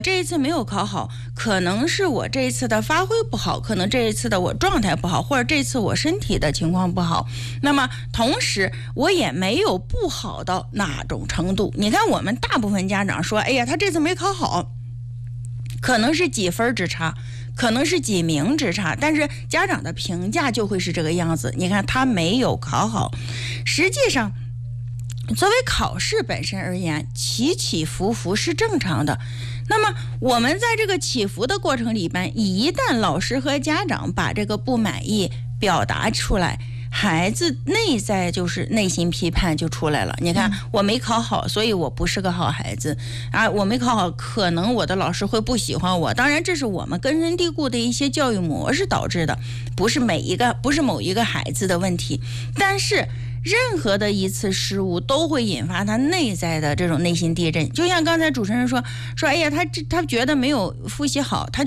这一次没有考好，可能是我这一次的发挥不好，可能这一次的我状态不好，或者这次我身体的情况不好。那么同时我也没有不好到哪种程度。你看我们大部分家长说，哎呀，他这次没考好，可能是几分之差，可能是几名之差，但是家长的评价就会是这个样子。你看他没有考好，实际上作为考试本身而言，起起伏伏是正常的。那么我们在这个起伏的过程里边，一旦老师和家长把这个不满意表达出来，孩子内在就是内心批判就出来了。你看，我没考好，所以我不是个好孩子啊！我没考好，可能我的老师会不喜欢我。当然，这是我们根深蒂固的一些教育模式导致的，不是某一个孩子的问题。但是任何的一次失误都会引发他内在的这种内心地震。就像刚才主持人说，哎呀，他觉得没有复习好，他